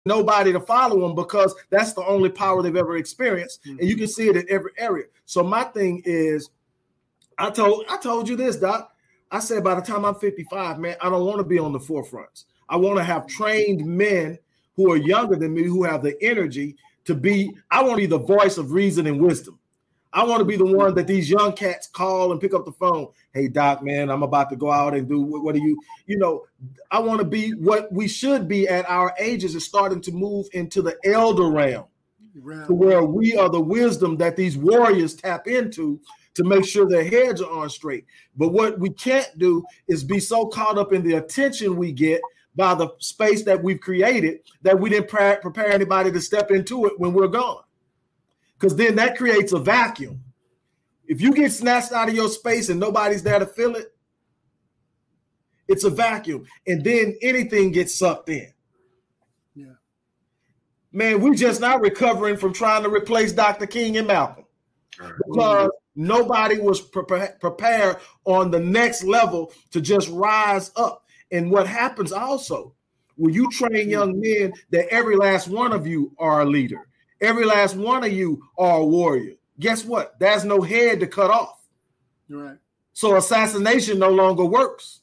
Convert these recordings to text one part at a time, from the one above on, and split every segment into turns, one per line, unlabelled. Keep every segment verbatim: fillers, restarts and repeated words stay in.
nobody to follow them because that's the only power they've ever experienced. Mm-hmm. And you can see it in every area. So my thing is, I told I told you this, Doc. I said by the time I'm fifty-five, man, I don't want to be on the forefronts. I want to have trained men who are younger than me, who have the energy to be, I want to be the voice of reason and wisdom. I want to be the one that these young cats call and pick up the phone. Hey, Doc, man, I'm about to go out and do what, what do you, you know, I want to be what we should be at our ages, is starting to move into the elder realm, right, to where we are the wisdom that these warriors tap into to make sure their heads are on straight. But what we can't do is be so caught up in the attention we get by the space that we've created that we didn't pre- prepare anybody to step into it when we're gone. Because then that creates a vacuum. If you get snatched out of your space and nobody's there to fill it, it's a vacuum. And then anything gets sucked in.
Yeah. Man,
we just not recovering from trying to replace Doctor King and Malcolm. Right. Because mm-hmm. nobody was pre- prepared on the next level to just rise up. And what happens also, when you train young men that every last one of you are a leader, every last one of you are a warrior, guess what? There's no head to cut off.
Right.
So assassination no longer works.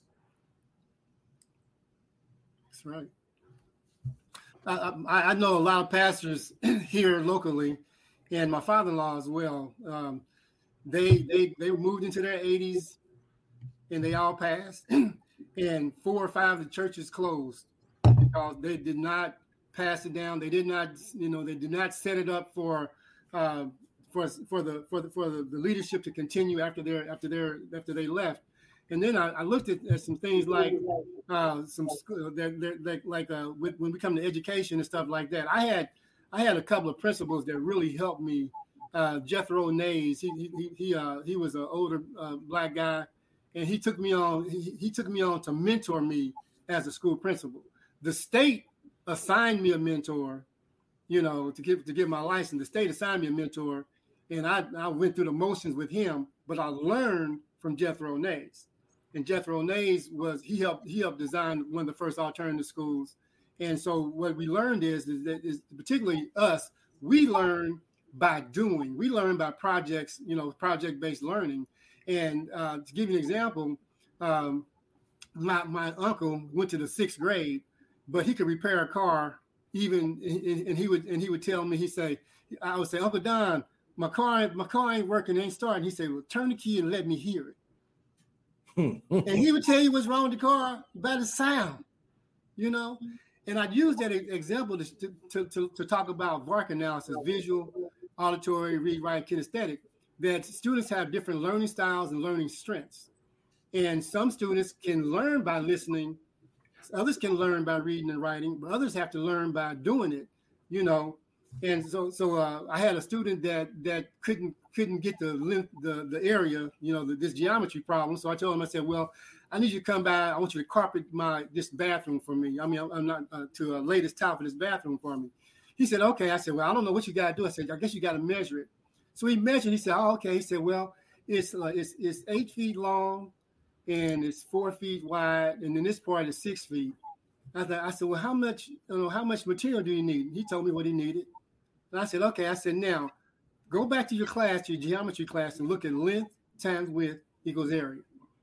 That's right. I, I, I know a lot of pastors here locally, and my father-in-law as well. Um, they they they moved into their eighties, and they all passed. And four or five of the churches closed because they did not pass it down. They did not, you know, they did not set it up for uh, for for the for the for the, the leadership to continue after their after their after they left. And then I, I looked at, at some things like uh, some that like like uh, with, when we come to education and stuff like that. I had I had a couple of principles that really helped me. Uh, Jethro Nays, he he he uh, he was an older uh, black guy. And he took me on. He, he took me on to mentor me as a school principal. The state assigned me a mentor, you know, to give to get my license. The state assigned me a mentor, and I, I went through the motions with him. But I learned from Jethro Nays, and Jethro Nays was he helped he helped design one of the first alternative schools. And so what we learned is, is that is particularly us, we learn by doing. We learn by projects, you know, project based learning. And uh, to give you an example, um, my my uncle went to the sixth grade, but he could repair a car. Even and, and he would and he would tell me, he say, I would say, Uncle Don, my car my car ain't working, ain't starting. He said, well, turn the key and let me hear it. And he would tell you what's wrong with the car by the sound, you know. And I use that example to to to, to talk about V A R C analysis: visual, auditory, read, write, kinesthetic. That students have different learning styles and learning strengths. And some students can learn by listening. Others can learn by reading and writing, but others have to learn by doing it, you know. And so so uh, I had a student that that couldn't couldn't get the length, the, the area, you know, the, this geometry problem. So I told him, I said, well, I need you to come by. I want you to carpet my this bathroom for me. I mean, I'm, I'm not uh, to uh, lay this tile for this bathroom for me. He said, okay. I said, well, I don't know what you got to do. I said, I guess you got to measure it. So he measured. He said, "Oh, okay." He said, "Well, it's uh, it's it's eight feet long, and it's four feet wide, and then this part is six feet." I thought, I said, "Well, how much you know, how much material do you need?" He told me what he needed, and I said, "Okay." I said, "Now, go back to your class, your geometry class, and look at length times width equals area."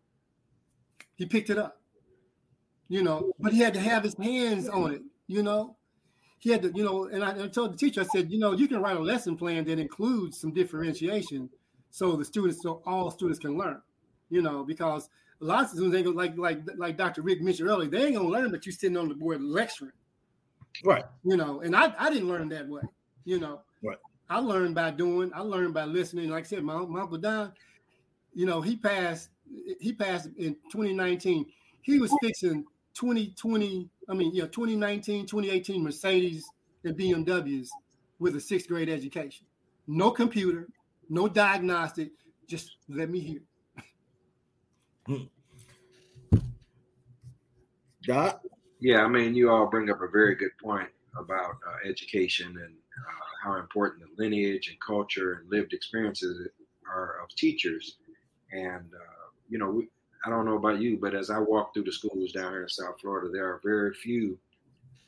He picked it up, you know, but he had to have his hands on it, you know. He had to, you know, and I, I told the teacher, I said, you know, you can write a lesson plan that includes some differentiation so the students, so all students can learn, you know, because a lot of students ain't gonna, like, like, like Doctor Rick mentioned earlier, they ain't gonna learn that you're sitting on the board lecturing.
Right.
You know, and I, I didn't learn that way, you know.
Right.
I learned by doing, I learned by listening. Like I said, my, my Uncle Don, you know, he passed, he passed in twenty nineteen. He was fixing twenty twenty, I mean, yeah, twenty nineteen, twenty eighteen Mercedes and B M Ws with a sixth grade education. No computer, no diagnostic, just let me hear.
Doc?
Yeah, I mean, you all bring up a very good point about uh, education and uh, how important the lineage and culture and lived experiences are of teachers. And, uh, you know, we, I don't know about you, but as I walk through the schools down here in South Florida, there are very few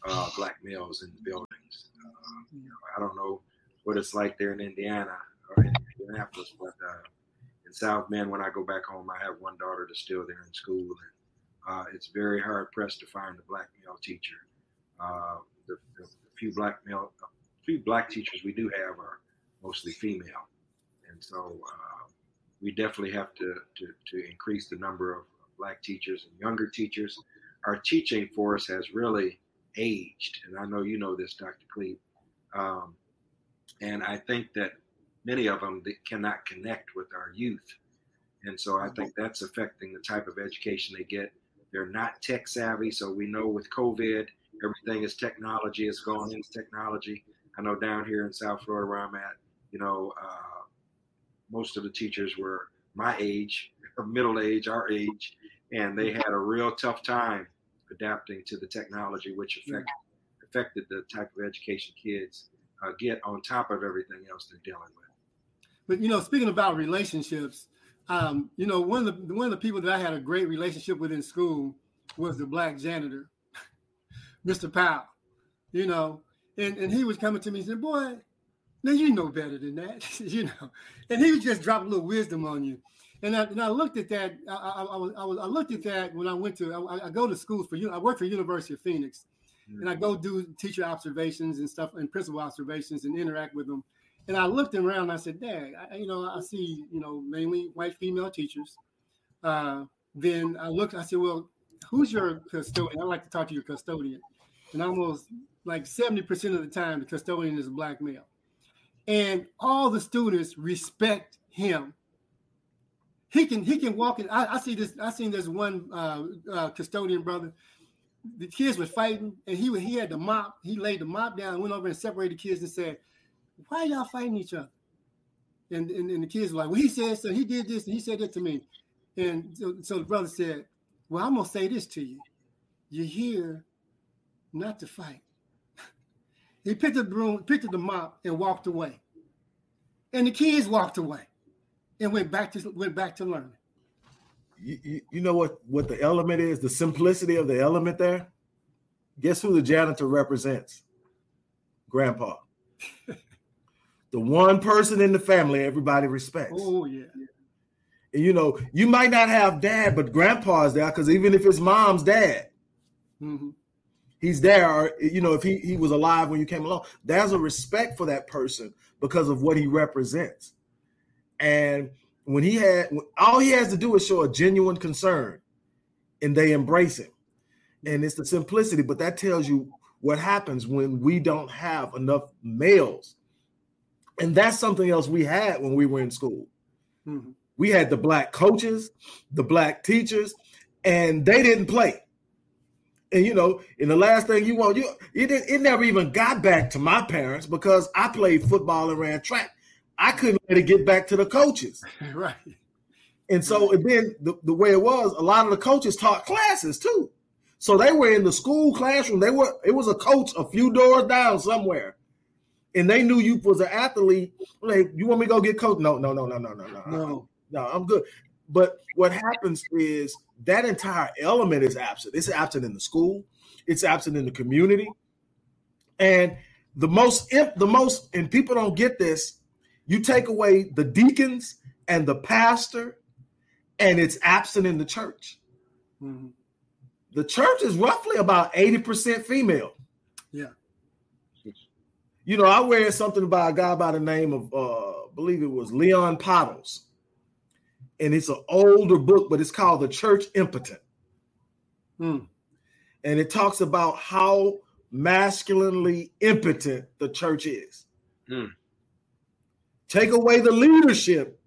uh, black males in the buildings. Uh, you know, I don't know what it's like there in Indiana or in Indianapolis, but uh, in South Bend, when I go back home, I have one daughter that's still there in school, and uh, it's very hard pressed to find a black male teacher. Uh, the, the, the few black male, uh, few black teachers we do have are mostly female, and so uh, we definitely have to, to to increase the number of black teachers and younger teachers. Our teaching force has really aged, and I know you know this, Doctor Cleve. Um, and I think that many of them that cannot connect with our youth, and so I think that's affecting the type of education they get. They're not tech savvy, so we know with COVID, everything is technology. It's going into technology. I know down here in South Florida where I'm at, you know, uh, most of the teachers were my age, middle age, our age, and they had a real tough time adapting to the technology, which affected, affected the type of education kids uh, get on top of everything else they're dealing with.
But, you know, speaking about relationships, um, you know, one of the one of the people that I had a great relationship with in school was the black janitor, Mister Powell, you know, and, and he was coming to me and said, boy, now you know better than that, you know, and he would just drop a little wisdom on you. And I, and I looked at that. I, I, I, was, I, was, I looked at that when I went to, I, I go to schools for you. I work for University of Phoenix, mm-hmm. and I go do teacher observations and stuff and principal observations and interact with them. And I looked around and I said, Dad, I, you know, I see, you know, mainly white female teachers. Uh, then I looked, I said, well, who's your custodian? I'd like to talk to your custodian. And almost like seventy percent of the time, the custodian is a black male. And all the students respect him. He can he can walk in. I, I see this. I seen this one uh, uh, custodian brother. The kids were fighting, and he he had the mop. He laid the mop down and went over and separated the kids and said, "Why y'all fighting each other?" And, and and the kids were like, "Well, he said so. He did this, and he said that to me." And so, so the brother said, "Well, I'm gonna say this to you. You're here not to fight." He picked up the broom, picked up the mop, and walked away. And the kids walked away. And went back to went back to learning.
You, you, you know what, what the element is? The simplicity of the element there? Guess who the janitor represents? Grandpa. The one person in the family everybody respects.
Oh, yeah.
And, you know, you might not have dad, but grandpa's there, because even if it's mom's dad,
mm-hmm. he's
there. Or, you know, if he, he was alive when you came along, there's a respect for that person because of what he represents. And when he had, all he has to do is show a genuine concern, and they embrace him. And it's the simplicity, but that tells you what happens when we don't have enough males. And that's something else we had when we were in school.
Mm-hmm.
We had the black coaches, the black teachers, and they didn't play. And, you know, and the last thing you want, you it, it never even got back to my parents, because I played football and ran track. I couldn't let it get back to the coaches.
Right.
And so and then the, the way it was, a lot of the coaches taught classes too. So they were in the school classroom. They were, it was a coach a few doors down somewhere. And they knew you was an athlete. Like, you want me to go get coach? No, no, no, no, no, no, no.
No.
No, I'm good. But what happens is that entire element is absent. It's absent in the school. It's absent in the community. And the most, the most, and people don't get this, you take away the deacons and the pastor, and it's absent in the church.
Mm-hmm.
The church is roughly about eighty percent female.
Yeah.
You know, I read something about a guy by the name of, uh, I believe it was Leon Pottles. And it's an older book, but it's called The Church Impotent.
Mm.
And it talks about how masculinely impotent the church is.
Mm.
Take away the leadership,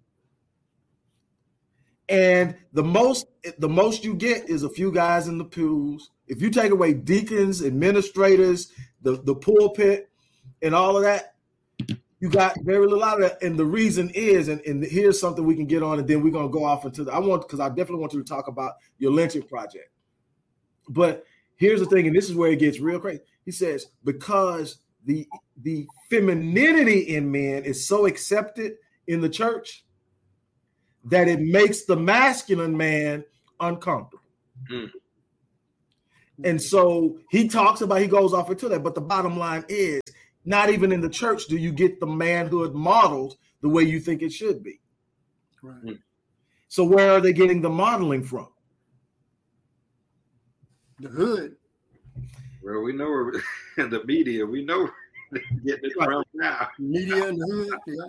and the most the most you get is a few guys in the pews. If you take away deacons, administrators, the, the pulpit, and all of that, you got very little out of that. And the reason is, and, and here's something we can get on, and then we're gonna go off into the I want because I definitely want you to talk about your lynching project. But here's the thing, and this is where it gets real crazy. He says, because the the femininity in men is so accepted in the church that it makes the masculine man uncomfortable.
Mm.
And so he talks about, he goes off into that. But the bottom line is, not even in the church do you get the manhood modeled the way you think it should be.
Right.
So where are they getting the modeling from?
The hood.
Well, we know where in the media, we know where they're getting it from now.
Media and the hood. Yeah.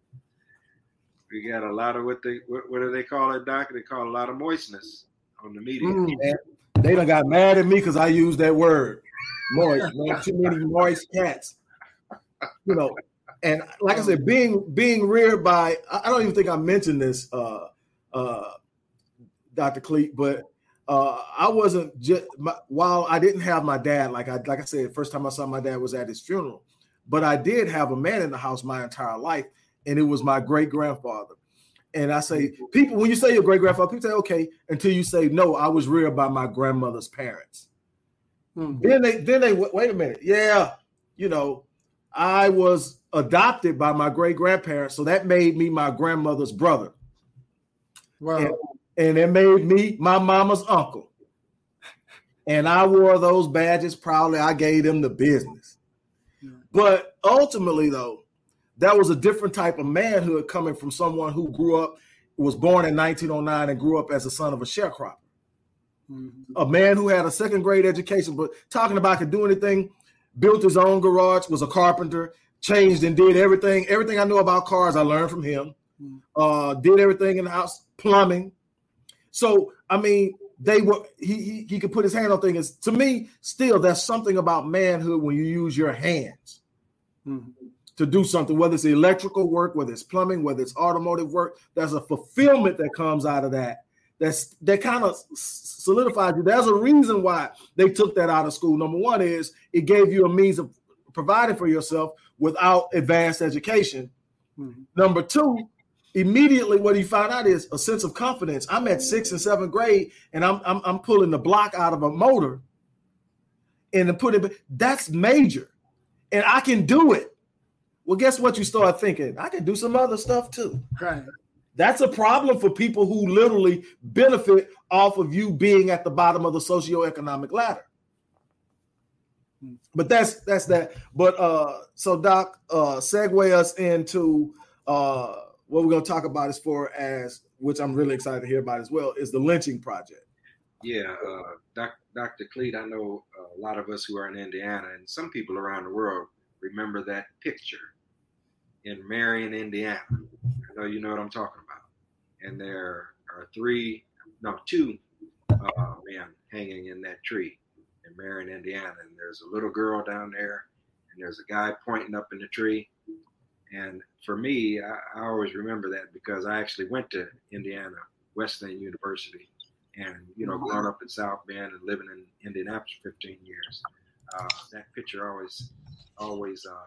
We got a lot of what they what, what do they call it, Doc? They call a lot of moistness on the media.
Mm.
They done got mad at me because I used that word. Moist. Man, too many moist cats. You know, and like I said, being being reared by, I don't even think I mentioned this, uh, uh, Doctor Cleet, but uh, I wasn't just, my, while I didn't have my dad, like I like I said, the first time I saw my dad was at his funeral, but I did have a man in the house my entire life, and it was my great grandfather. And I say, people, when you say your great grandfather, people say, okay, until you say, no, I was reared by my grandmother's parents. Mm-hmm. Then they, then they, wait a minute. Yeah. You know, I was adopted by my great grandparents. So that made me my grandmother's brother.
Wow.
And, and it made me my mama's uncle. And I wore those badges proudly. I gave them the business. Mm-hmm. But ultimately, though, that was a different type of manhood coming from someone who grew up, was born in nineteen oh nine and grew up as a son of a sharecropper. Mm-hmm. A man who had a second grade education, but talking about could do anything, built his own garage, was a carpenter, changed and did everything. Everything I know about cars, I learned from him. Mm-hmm. Uh, did everything in the house, plumbing. So, I mean, they were, he, he, he could put his hand on things. To me, still, there's something about manhood when you use your hands. Mm-hmm. To do something, whether it's electrical work, whether it's plumbing, whether it's automotive work, there's a fulfillment that comes out of that. That's that kind of solidifies you. There's a reason why they took that out of school. Number one is it gave you a means of providing for yourself without advanced education. Mm-hmm. Number two, immediately what he found out is a sense of confidence. I'm at sixth and seventh grade, and I'm I'm, I'm pulling the block out of a motor, and to put it, that's major, and I can do it. Well, guess what? You start thinking, I can do some other stuff too.
Right.
That's a problem for people who literally benefit off of you being at the bottom of the socioeconomic ladder. But that's that's that. But uh, so Doc, uh, segue us into uh, what we're going to talk about as far as, which I'm really excited to hear about as well, is the lynching project.
Yeah, uh, Doc, Doctor Cleet, I know a lot of us who are in Indiana and some people around the world remember that picture in Marion, Indiana. I know you know what I'm talking about. And there are three, no, two uh, men hanging in that tree in Marion, Indiana. And there's a little girl down there, and there's a guy pointing up in the tree. And for me, I, I always remember that because I actually went to Indiana Wesleyan University, and you know, growing up in South Bend and living in Indianapolis for fifteen years. Uh, that picture always, always. Uh,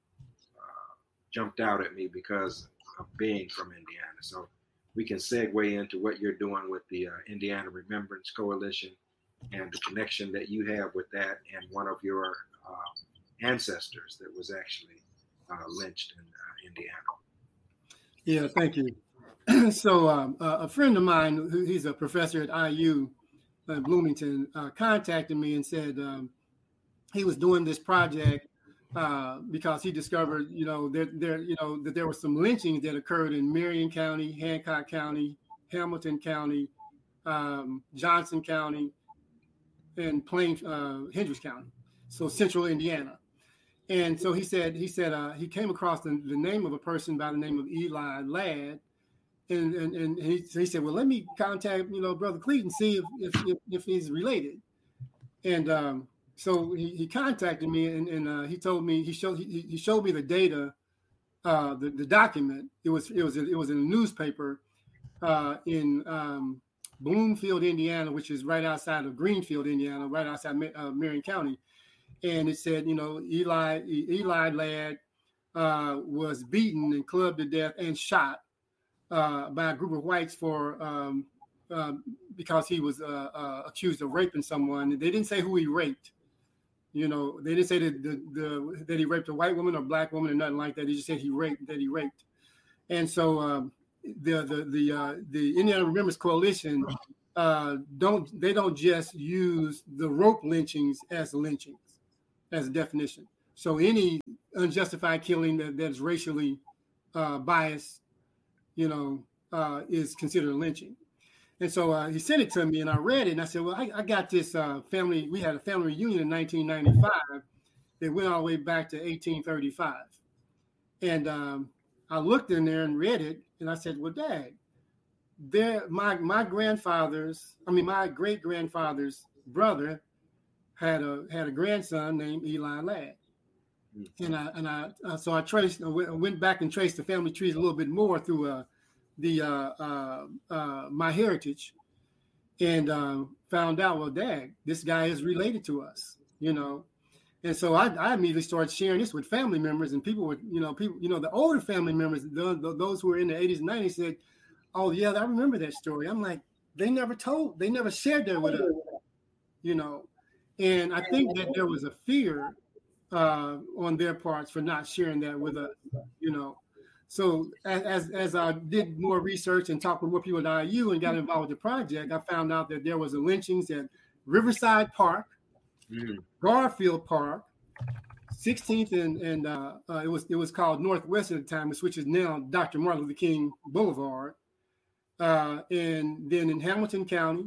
jumped out at me because of being from Indiana. So we can segue into what you're doing with the uh, Indiana Remembrance Coalition and the connection that you have with that and one of your uh, ancestors that was actually uh, lynched in uh, Indiana.
Yeah, thank you. So um, uh, a friend of mine, who, he's a professor at I U in Bloomington, uh, contacted me and said um, he was doing this project Uh, because he discovered, you know, there, there, you know, that there were some lynchings that occurred in Marion County, Hancock County, Hamilton County, um, Johnson County, and Plain uh, Hendricks County, so central Indiana. And so he said, he said uh, he came across the, the name of a person by the name of Eli Ladd, and and, and he, he said, well, let me contact, you know, Brother Cleet and see if if, if, if he's related. And um, So he, he contacted me and, and uh, he told me he showed he, he showed me the data, uh, the, the document. It was it was it was in a newspaper uh, in um, Bloomfield, Indiana, which is right outside of Greenfield, Indiana, right outside uh, Marion County. And it said, you know, Eli Eli Ladd uh, was beaten and clubbed to death and shot uh, by a group of whites for um, uh, because he was uh, uh, accused of raping someone. They didn't say who he raped. You know, they didn't say that the, the that he raped a white woman or black woman or nothing like that. He just said he raped that he raped. And so um, the the the uh, the Indiana Remembrance Coalition uh, don't they don't just use the rope lynchings as lynchings, as a definition. So any unjustified killing that, that's racially uh, biased, you know, uh, is considered lynching. And so uh, he sent it to me, and I read it, and I said, well, I, I got this uh, family. We had a family reunion in nineteen ninety-five that went all the way back to eighteen thirty-five. And um, I looked in there and read it, and I said, well, Dad, there, my my grandfather's, I mean, my great grandfather's brother had a had a grandson named Eli Ladd. And I and I uh, so I traced, I went back and traced the family trees a little bit more through uh, the uh, uh, uh, MyHeritage, and uh, found out, well, Dad, this guy is related to us, you know. And so I, I immediately started sharing this with family members, and people were, you know, people, you know, the older family members, the, the, those who were in the eighties and nineties said, oh yeah, I remember that story. I'm like, they never told, they never shared that with us, you know. And I think that there was a fear uh, on their parts for not sharing that with us, you know. So as as I did more research and talked with more people at I U and got involved with the project, I found out that there was a lynchings at Riverside Park, mm. Garfield Park, sixteenth and and uh, uh, it was it was called Northwest at the time, which is now Doctor Martin Luther King Boulevard, uh, and then in Hamilton County,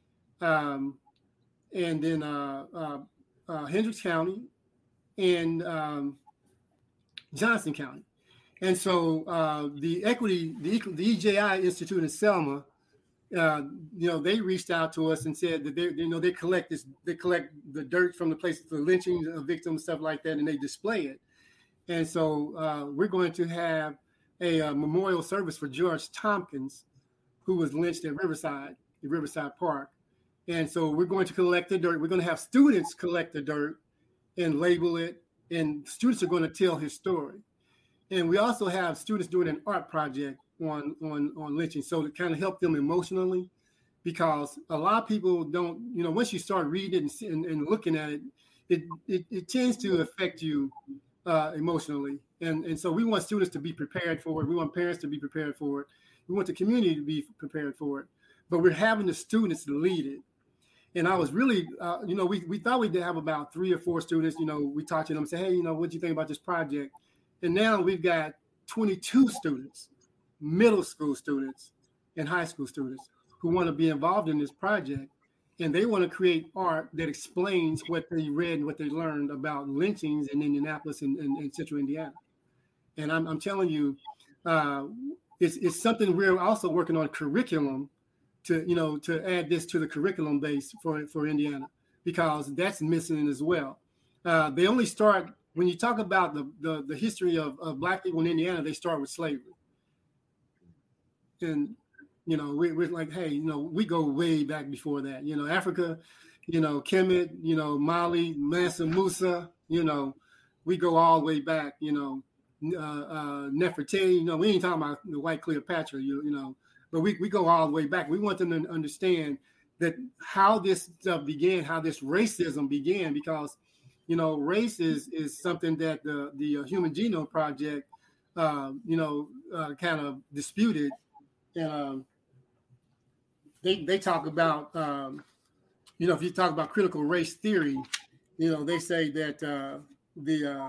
um, and then uh, uh, uh, Hendricks County, and um, Johnson County. And so uh, the equity, the, the E J I Institute in Selma, uh, you know, they reached out to us and said that they, you know, they collect this, they collect the dirt from the places for lynching of victims, stuff like that, and they display it. And so uh, we're going to have a, a memorial service for George Tompkins, who was lynched at Riverside, at Riverside Park. And so we're going to collect the dirt. We're going to have students collect the dirt and label it, and students are going to tell his story. And we also have students doing an art project on, on, on lynching, so to kind of help them emotionally, because a lot of people don't, you know, once you start reading it and, and looking at it, it, it, it tends to affect you uh, emotionally. And, and so we want students to be prepared for it. We want parents to be prepared for it. We want the community to be prepared for it. But we're having the students lead it. And I was really, uh, you know, we, we thought we'd have about three or four students, you know, we talked to them and say, hey, you know, what do you think about this project? And now we've got twenty-two students, middle school students and high school students who want to be involved in this project. And they want to create art that explains what they read and what they learned about lynchings in Indianapolis and, and, and Central Indiana. And I'm, I'm telling you, uh, it's, it's something we're also working on curriculum to, you know, to add this to the curriculum base for, for Indiana, because that's missing as well. Uh, they only start, when you talk about the, the, the history of, of Black people in Indiana, they start with slavery. And, you know, we, we're like, hey, you know, we go way back before that. You know, Africa, you know, Kemet, you know, Mali, Mansa Musa, you know, we go all the way back, you know, uh, uh, Nefertiti, you know, we ain't talking about the white Cleopatra, you, you know, but we, we go all the way back. We want them to understand that how this stuff began, how this racism began, because you know, race is, is something that the, the Human Genome Project, uh, you know, uh, kind of disputed. And um, they, they talk about, um, you know, if you talk about critical race theory, you know, they say that uh, the uh,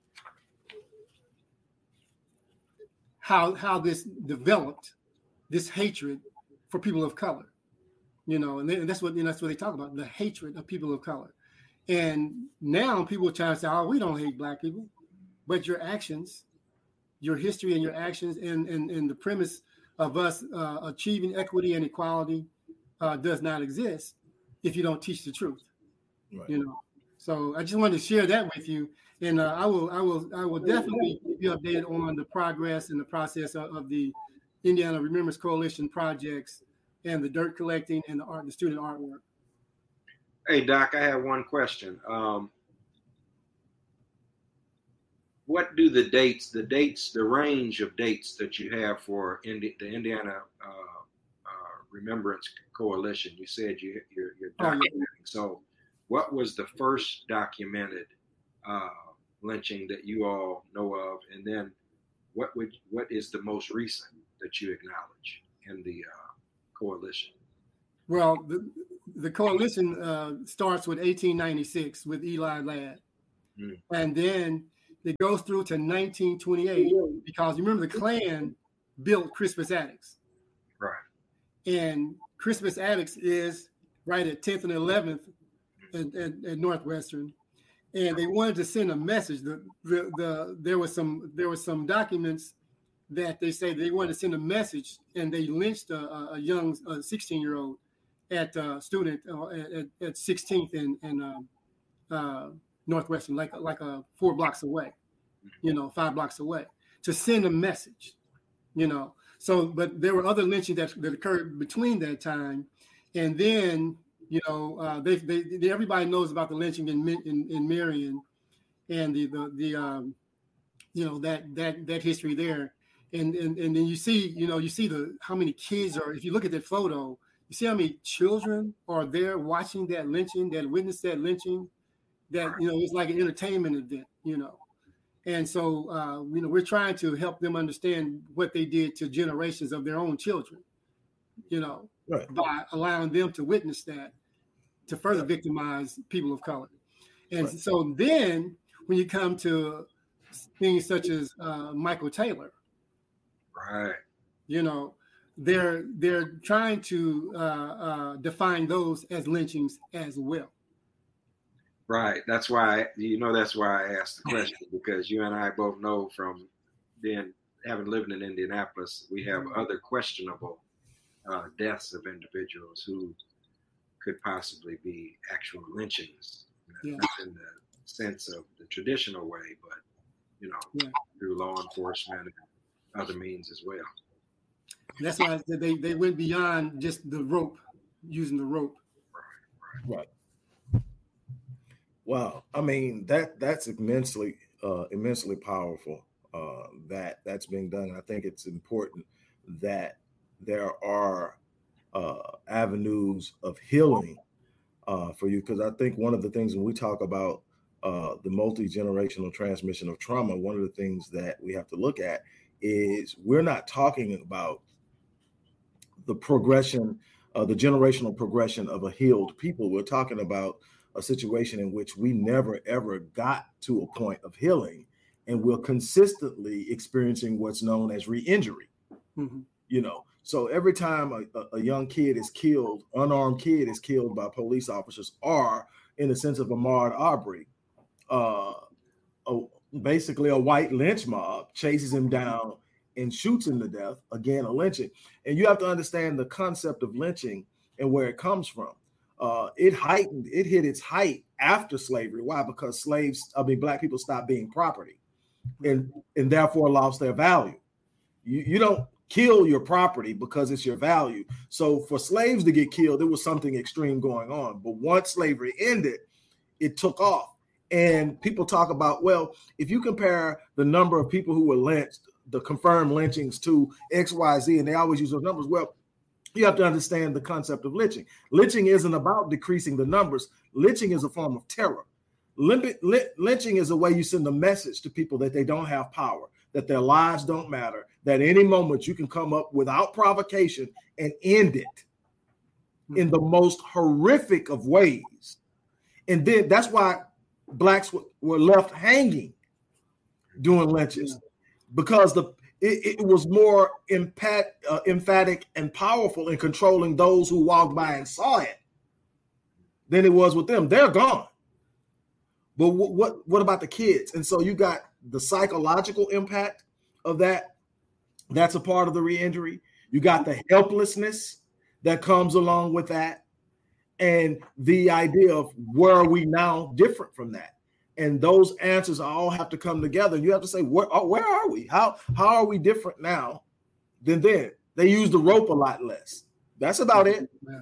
how how this developed, this hatred for people of color, you know, and, they, and that's what you know, that's what they talk about, the hatred of people of color. And now people are trying to say, oh, we don't hate Black people, but your actions, your history and your actions and, and, and the premise of us uh, achieving equity and equality uh, does not exist if you don't teach the truth. Right. You know, so I just wanted to share that with you. And uh, I will I will, I will definitely keep you updated on the progress and the process of, of the Indiana Remembrance Coalition projects and the dirt collecting and the art, the student artwork.
Hey, Doc, I have one question. Um, what do the dates, the dates, the range of dates that you have for Indi- the Indiana uh, uh, Remembrance Coalition? You said you, you're, you're documenting. Oh, yeah. So what was the first documented uh, lynching that you all know of? And then what would what is the most recent that you acknowledge in the uh, coalition?
Well, the, the coalition uh, starts with eighteen ninety-six with Eli Ladd. Mm. And then it goes through to nineteen twenty-eight because you remember the Klan built Crispus Attucks.
Right.
And Crispus Attucks is right at tenth and eleventh at, at, at Northwestern. And they wanted to send a message. The, the, the, there was some there was some documents that they say they wanted to send a message, and they lynched a, a young sixteen-year-old at uh, student uh, at, at sixteenth and, and um, uh, Northwestern, like like uh, four blocks away, you know, five blocks away, to send a message, you know. So, but there were other lynchings that, that occurred between that time, and then, you know, uh, they, they they everybody knows about the lynching in in, in Marion, and the the the um, you know that that that history there, and and and then you see, you know, you see the how many kids are. If you look at that photo, you see how many children are there watching that lynching, that witnessed that lynching. That, you know, it's like an entertainment event, you know. And so, uh, you know, we're trying to help them understand what they did to generations of their own children, you know, right. by allowing them to witness that, to further right. victimize people of color. And right. so then when you come to things such as uh, Michael Taylor,
right,
you know, they're they're trying to uh, uh, define those as lynchings as well.
Right. That's why, you know, that's why I asked the question, because you and I both know from being, having lived in Indianapolis, we have other questionable uh, deaths of individuals who could possibly be actual lynchings, yeah. not in the sense of the traditional way, but, you know, yeah. through law enforcement and other means as well.
That's why they, they went beyond just the rope, using the rope.
Right. Right.
Right. Wow, I mean that that's immensely uh, immensely powerful uh, that that's being done. I think it's important that there are uh, avenues of healing uh, for you, because I think one of the things when we talk about uh, the multi-generational transmission of trauma, one of the things that we have to look at is we're not talking about the progression, uh, the generational progression of a healed people. We're talking about a situation in which we never, ever got to a point of healing, and we're consistently experiencing what's known as re-injury. Mm-hmm. You know, so every time a, a young kid is killed, unarmed kid is killed by police officers, or in the sense of Ahmaud Arbery, uh, a, basically a white lynch mob chases him down and shoots him to death, again, a lynching. And you have to understand the concept of lynching and where it comes from. Uh, it heightened, it hit its height after slavery. Why? Because slaves, I mean, Black people stopped being property and, and therefore lost their value. You, you don't kill your property because it's your value. So for slaves to get killed, there was something extreme going on. But once slavery ended, it took off. And people talk about, well, if you compare the number of people who were lynched, the confirmed lynchings to X Y Z, and they always use those numbers, well, you have to understand the concept of lynching. Lynching isn't about decreasing the numbers. Lynching is a form of terror. Lynching is a way you send a message to people that they don't have power, that their lives don't matter, that any moment you can come up without provocation and end it in the most horrific of ways. And then that's why Blacks were left hanging during lynches, because the It, it was more empat, uh, emphatic and powerful in controlling those who walked by and saw it than it was with them. They're gone. But w- what what about the kids? And so you got the psychological impact of that. That's a part of the re-injury. You got the helplessness that comes along with that. And the idea of where are we now different from that? And those answers all have to come together. You have to say, where, where are we? How, how are we different now than then? They use the rope a lot less. That's about it.
Yeah.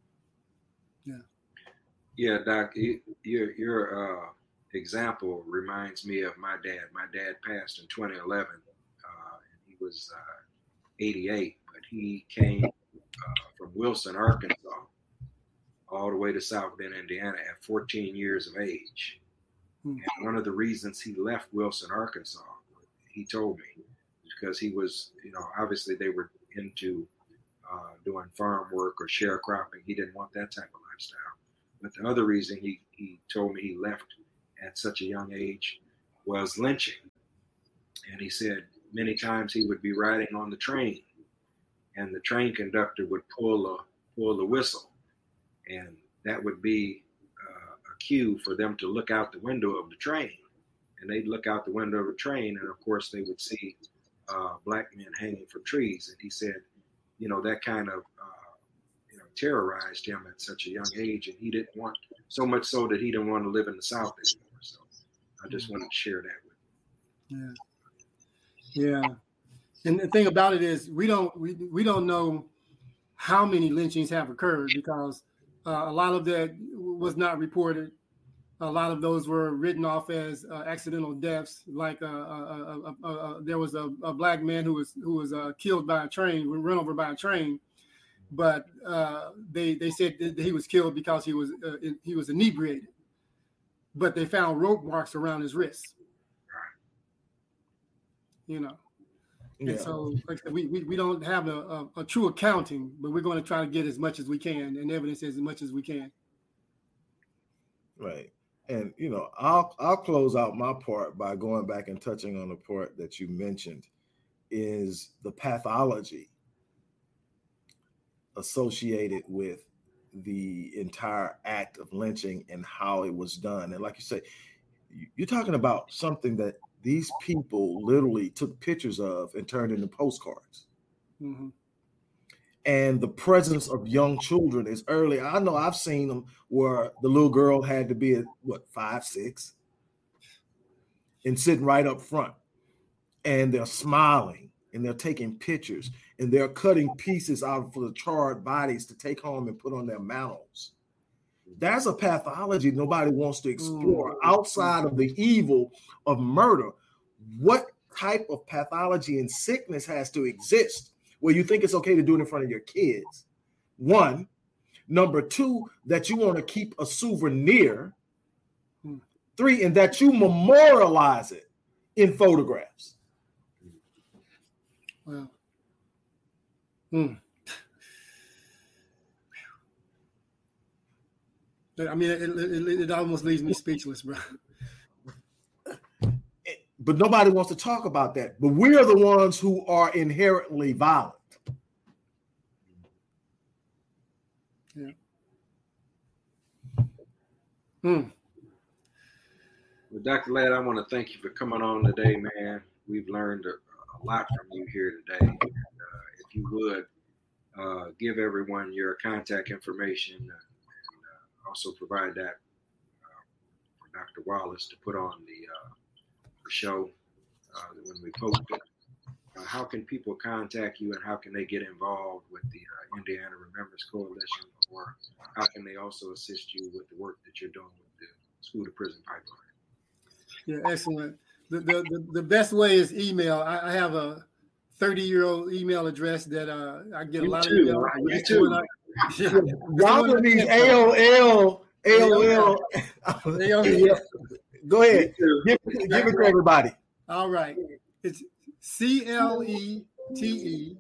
Yeah.
Yeah, Doc, your, your uh, example reminds me of my dad. My dad passed in twenty eleven. Uh, he was uh, eighty-eight, but he came uh, from Wilson, Arkansas, all the way to South Bend, Indiana at fourteen years of age. And one of the reasons he left Wilson, Arkansas, he told me, because he was, you know, obviously they were into uh, doing farm work or sharecropping. He didn't want that type of lifestyle. But the other reason he, he told me he left at such a young age was lynching. And he said many times he would be riding on the train, and the train conductor would pull a pull the whistle, and that would be uh, a cue for them to look out the window of the train. And they'd look out the window of the train, and of course they would see uh, black men hanging from trees. And he said, you know, that kind of uh, you know terrorized him at such a young age, and he didn't want, so much so that he didn't want to live in the South anymore. So I just wanted to share that with
you. Yeah, yeah. And the thing about it is, we don't we, we don't know how many lynchings have occurred, because uh, a lot of that was not reported. A lot of those were written off as uh, accidental deaths. Like uh, uh, uh, uh, there was a, a black man who was who was uh, killed by a train, run over by a train, but uh, they they said that he was killed because he was uh, he was inebriated. But they found rope marks around his wrists. You know.
Yeah.
And so like, we, we we don't have a, a, a true accounting, but we're going to try to get as much as we can and evidence as much as we can.
Right. And, you know, I'll I'll close out my part by going back and touching on the part that you mentioned, is the pathology associated with the entire act of lynching and how it was done. And like you say, you're talking about something that these people literally took pictures of and turned into postcards.
Mm-hmm.
And the presence of young children is early. I know I've seen them where the little girl had to be at what, five, six, and sitting right up front, and they're smiling and they're taking pictures and they're cutting pieces out of the charred bodies to take home and put on their mantles. That's a pathology nobody wants to explore. Mm-hmm. Outside of the evil of murder, what type of pathology and sickness has to exist where you think it's okay to do it in front of your kids? One. Number two, that you want to keep a souvenir. Three, and that you memorialize it in photographs.
Wow. Hmm. I mean, it, it, it almost leaves me speechless, bro.
But nobody wants to talk about that. But we're the ones who are inherently violent.
Yeah. Hmm.
Well, Doctor Ladd, I want to thank you for coming on today, man. We've learned a, a lot from you here today. And, uh, if you would, uh, give everyone your contact information, uh, and uh, also provide that uh, for Doctor Wallace to put on the, uh, the show uh, when we post it. Uh, how can people contact you, and how can they get involved with the uh, Indiana Remembrance Coalition, or how can they also assist you with the work that you're doing with the school to prison pipeline?
Yeah, excellent. The the, the, the best way is email. I, I have a thirty-year-old email address that uh, I get
You
a lot
too,
of email.
right? You too.
Yeah.
Y'all of these A O L, A O L.
A O L.
Go ahead. Give, give it to everybody.
All right. It's C L E T E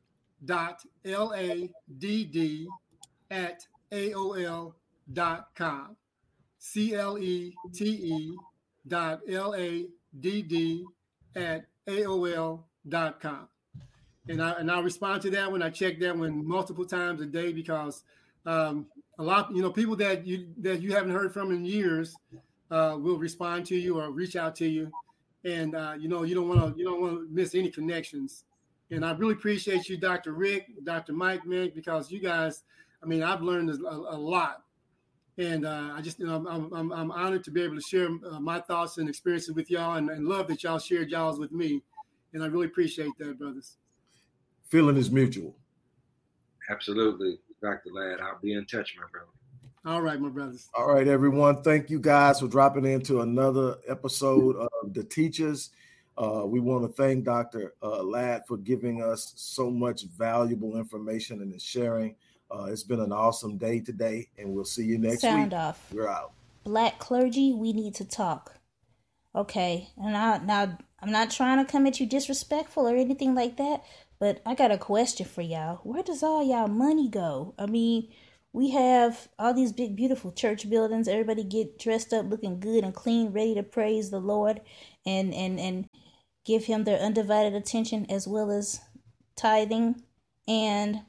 dot L A D D at A O L dot com. C L E T E dot L A D D at A O L dot com. And I and I respond to that when I check that one multiple times a day, because um, a lot, you know, people that you that you haven't heard from in years uh, will respond to you or reach out to you. And uh, you know, you don't want to you don't want to miss any connections. And I really appreciate you, Doctor Rick, Doctor Mike, man, because you guys, I mean, I've learned a, a lot, and uh, I just, you know, I'm, I'm I'm honored to be able to share uh, my thoughts and experiences with y'all, and, and love that y'all shared y'all's with me, and I really appreciate that, brothers.
Feeling is mutual.
Absolutely, Doctor Ladd. I'll be in touch, my brother.
All right, my brothers.
All right, everyone. Thank you guys for dropping into another episode of The Teachers. Uh, we want to thank Doctor Uh, Ladd for giving us so much valuable information and sharing. Uh, it's been an awesome day today, and we'll see you next
Sound
week.
off.
We're out.
Black clergy, we need to talk. Okay, and I, now I'm not trying to come at you disrespectful or anything like that, But I got a question for y'all. Where does all y'all money go? I mean, we have all these big, beautiful church buildings. Everybody get dressed up, looking good and clean, ready to praise the Lord and, and, and give him their undivided attention as well as tithing. And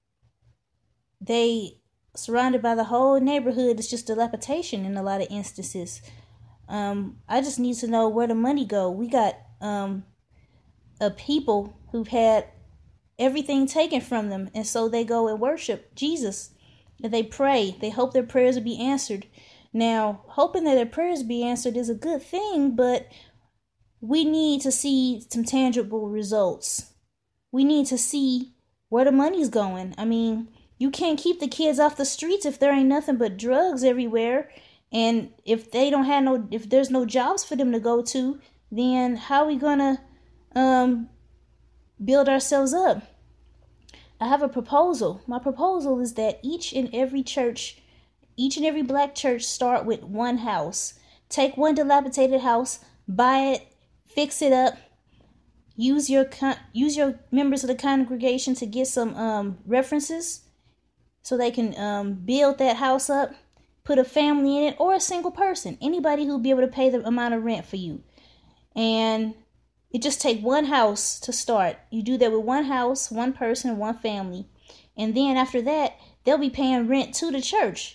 they surrounded by the whole neighborhood. It's just dilapidation in a lot of instances. Um, I just need to know where the money go. We got um, a people who've had everything taken from them, and so they go and worship Jesus. And they pray. They hope their prayers will be answered. Now, hoping that their prayers be answered is a good thing, but we need to see some tangible results. We need to see where the money's going. I mean, you can't keep the kids off the streets if there ain't nothing but drugs everywhere. And if they don't have no, if there's no jobs for them to go to, then how are we gonna um, build ourselves up? I have a proposal. My proposal is that each and every church, each and every black church start with one house. Take one dilapidated house, buy it, fix it up. Use your con- use your members of the congregation to get some um, references so they can um, build that house up. Put a family in it or a single person. Anybody who'll be able to pay the amount of rent for you. And it just take one house to start. You do that with one house, one person, one family. And then after that, they'll be paying rent to the church.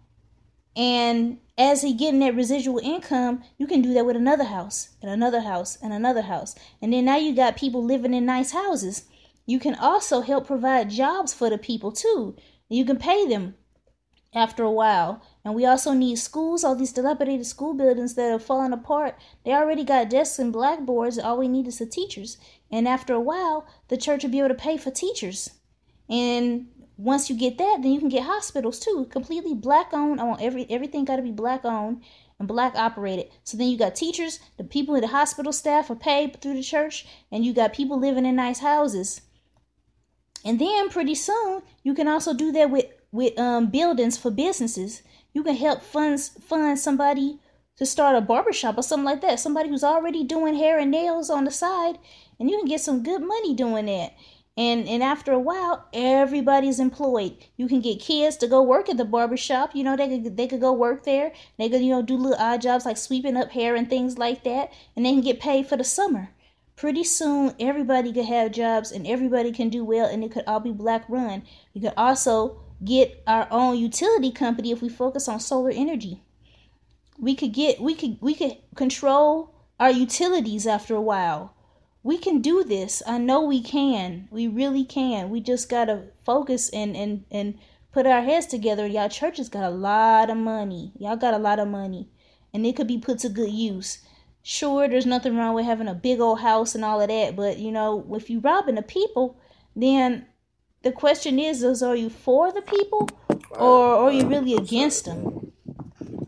And as he getting that residual income, you can do that with another house and another house and another house. And then now you got people living in nice houses. You can also help provide jobs for the people too. You can pay them after a while. And we also need schools, all these dilapidated school buildings that are falling apart. They already got desks and blackboards. All we need is the teachers. And after a while, the church will be able to pay for teachers. And once you get that, then you can get hospitals too. Completely black owned. I want every everything got to be black owned and black operated. So then you got teachers, the people in the hospital staff are paid through the church, and you got people living in nice houses. And then pretty soon, you can also do that with, with um, buildings for businesses. You can help funds fund somebody to start a barbershop or something like that. Somebody who's already doing hair and nails on the side, and you can get some good money doing that. And and after a while, everybody's employed. You can get kids to go work at the barbershop. You know, they could they could go work there. They could, you know, do little odd jobs like sweeping up hair and things like that, and they can get paid for the summer. Pretty soon, everybody could have jobs, and everybody can do well, and it could all be black run. You could also get our own utility company if we focus on solar energy. We could get we could we could control our utilities after a while. We can do this. I know we can. We really can. We just gotta focus and and and put our heads together. Y'all churches got a lot of money. Y'all got a lot of money, and it could be put to good use. Sure, there's nothing wrong with having a big old house and all of that, but you know, if you robbing the people, then the question is, is are you for the people or, or are you really against them?